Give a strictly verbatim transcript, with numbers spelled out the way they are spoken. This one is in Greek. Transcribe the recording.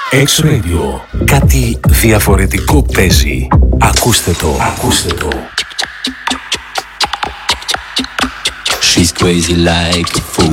X-Radio. Κάτι διαφορετικό παίζει. Ακούστε το. Ακούστε το. She's crazy like a fool.